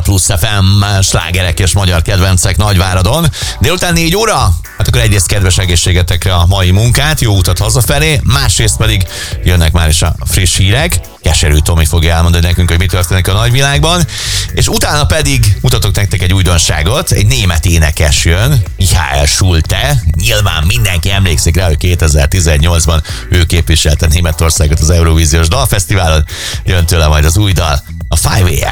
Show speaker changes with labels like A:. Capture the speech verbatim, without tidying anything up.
A: Plusz ef em, slágerek és magyar kedvencek Nagyváradon. Délután négy óra, hát akkor egyrészt kedves egészségetekre a mai munkát, jó utat hazafelé, másrészt pedig jönnek már is a friss hírek. Keserű Tomi fogja elmondani nekünk, hogy mi történik a nagyvilágban, és utána pedig mutatok nektek egy újdonságot, egy német énekes jön, Michael Schulte, nyilván mindenki emlékszik rá, hogy kétezer-tizennyolcban ő képviselte Németországot az Eurovíziós Dalfesztiválon, jön tőle majd az új dal, a öt á em.